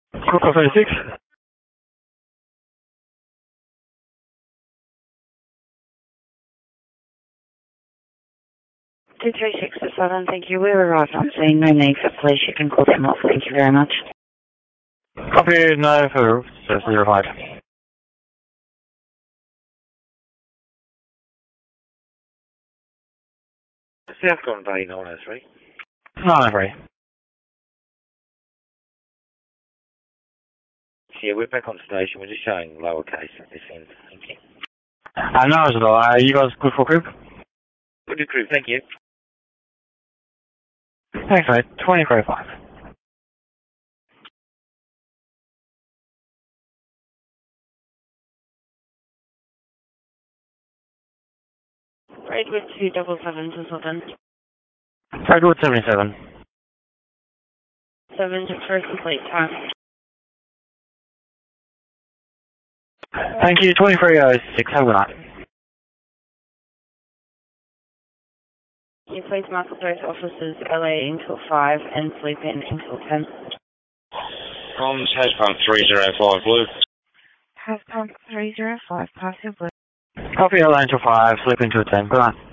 Echo 36. 236 to 7, thank you. We arrived on scene. No need for police. You can call them off. Thank you very much. Copy, no further. 05. Southbound Bay 903. 903. Yeah, we're back on station. We're just showing lowercase at this end. Thank you. No worries at all. You guys good for group? Good group, thank you. Thanks, mate. 2035. Redwood 277 to 7. Redwood 77. 7 just for a complete time. Thank you. 2306. Have a good night. Can you please mark those officers LA until 5 and sleep in until 10? Comms, hash pump 305 blue. Has pump 305, pass your blue. Copy LA until 5. Sleep until 10. Good night.